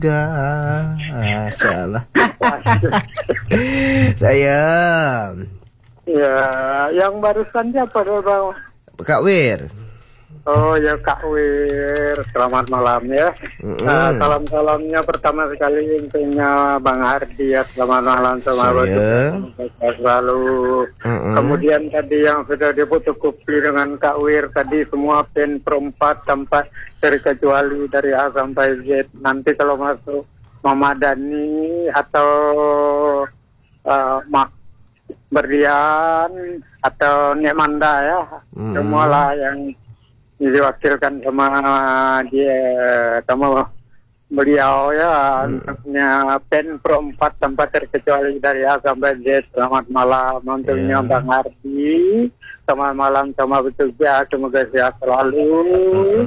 Masyaallah. Saya Ya, yang barusan siapa Bang? Kak Wir. Oh ya Kak Wir, selamat malam ya. Salam-salamnya pertama sekali intinya Bang Hardi ya, selamat malam sama selalu. Kemudian tadi yang sudah difotokopi dengan Kak Wir tadi semua pen perempat tanpa terkecuali dari A sampai Z. Nanti kalau masuk Mamadani atau Berlian atau Nekmanda ya, semualah yang diwakilkan sama dia, sama beliau ya, anaknya pen perempat tanpa terkecuali dari A sampai Z. Selamat malam untuknya Bang Ardi, selamat malam sama betul ya, semoga sehat selalu.